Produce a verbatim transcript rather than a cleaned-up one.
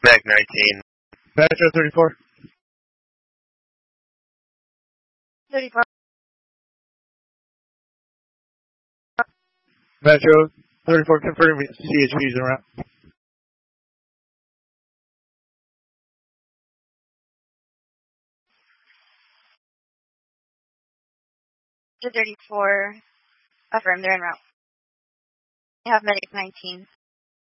Mag nineteen. Metro thirty-four. thirty-four. Metro thirty-four confirming C H P is around. thirty-four. Affirm, they're en route. You have Medic nineteen.